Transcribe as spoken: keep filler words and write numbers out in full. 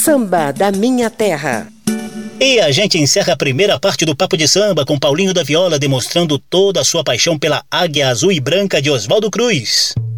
Samba da Minha Terra. E a gente encerra a primeira parte do Papo de Samba com Paulinho da Viola demonstrando toda a sua paixão pela águia azul e branca de Oswaldo Cruz.